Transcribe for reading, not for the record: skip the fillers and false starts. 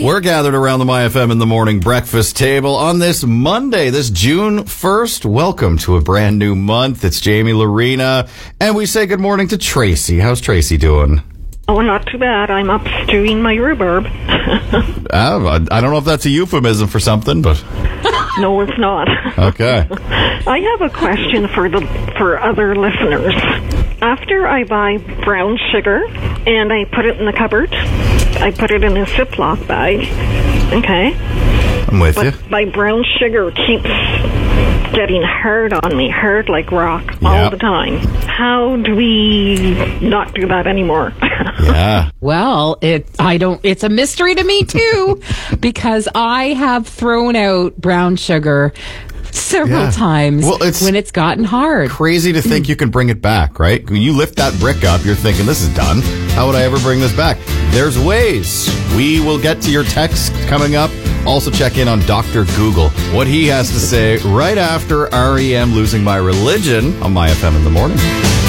We're gathered around the MyFM in the morning breakfast table on this Monday, this June 1st. Welcome to a brand new month. It's Jamie Lorena, and we say good morning to Tracy. How's Tracy doing? Oh, not too bad. I'm up stewing my rhubarb. I don't know if that's a euphemism for something, but... No, it's not. Okay. I have a question for other listeners. After I buy brown sugar and I put it in the cupboard, I put it in a Ziploc bag, okay? I'm with you. But my brown sugar keeps getting hard on me, hard like rock all the time. How do we not do that anymore? Yeah. Well, it's a mystery to me too, because I have thrown out brown sugar several times when it's gotten hard. Crazy to think you can bring it back, right? When you lift that brick up, you're thinking, this is done. How would I ever bring this back? There's ways. We will get to your text coming up. Also check in on Dr. Google, what he has to say right after REM Losing My Religion on MyFM in the morning.